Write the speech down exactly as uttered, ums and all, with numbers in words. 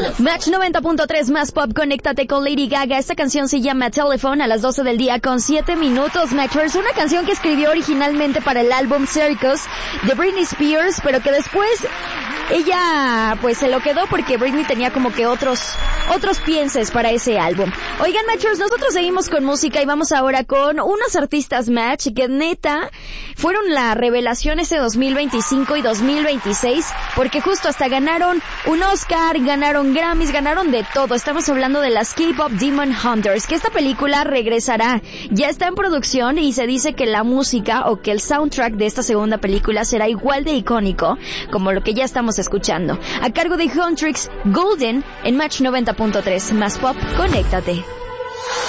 Match noventa punto tres más pop, conéctate con Lady Gaga. Esta canción se llama Telephone a las doce del día con siete minutos. Matchers, una canción que escribió originalmente para el álbum Circus de Britney Spears, pero que después ella pues se lo quedó porque Britney tenía como que otros otros pienses para ese álbum. Oigan, Matchers, nosotros seguimos con música y vamos ahora con unos artistas Match que neta fueron la revelación ese dos mil veinticinco y dos mil veintiséis, porque justo hasta ganaron un Oscar, ganaron Grammys, ganaron de todo. Estamos hablando de las K-Pop Demon Hunters, que esta película regresará. Ya está en producción y se dice que la música o que el soundtrack de esta segunda película será igual de icónico como lo que ya estamos escuchando. A cargo de Huntrix, Golden en Match noventa punto tres. Más pop, conéctate.